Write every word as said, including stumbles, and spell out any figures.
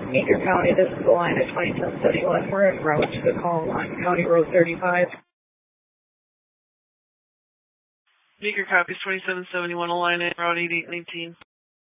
Meeker County, this is the line at twenty-seven seventy-one. We're en route to the call on County Road thirty-five. Meeker copies twenty-seven seventy-one, a line at Route eighty-eight nineteen.